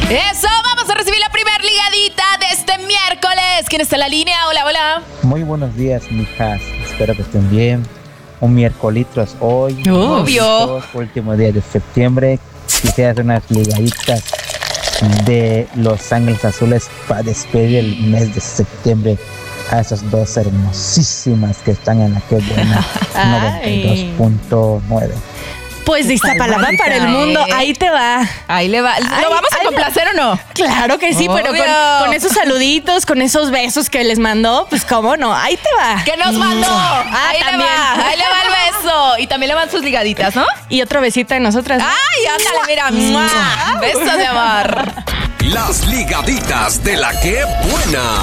Eso, vamos a recibir la primera ligadita de este miércoles. ¿Quién está en la línea? Hola, hola. Muy buenos días, mijas. Espero que estén bien. Un miércoles hoy. Obvio. Último día de septiembre. Quisiera hacer unas ligaditas de Los Ángeles Azules para despedir el mes de septiembre a esas dos hermosísimas que están en la que buena 92.9. Pues de Iztapalapa para el mundo, ahí te va. Ahí le va. ¿Lo vamos a complacer o no? Claro que sí, pero con esos saluditos, con esos besos que les mandó, pues cómo no, ahí te va. ¿Qué nos mandó? Ahí le también. va. Ahí le va el beso. Y también le van sus ligaditas, ¿no? Y otro besito de nosotras. Ay, ándale, mira. ¡Mua! Beso de amor. Las ligaditas de la que buena.